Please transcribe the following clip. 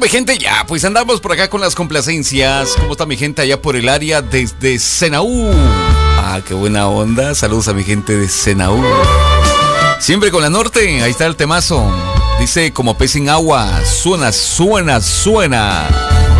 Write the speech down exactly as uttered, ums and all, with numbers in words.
mi gente, ya, pues andamos por acá con las complacencias. ¿Cómo está mi gente allá por el área desde Senaú? Ah, qué buena onda. Saludos a mi gente de Senaú. Siempre con la norte, ahí está el temazo. Dice como pez en agua, suena, suena, suena.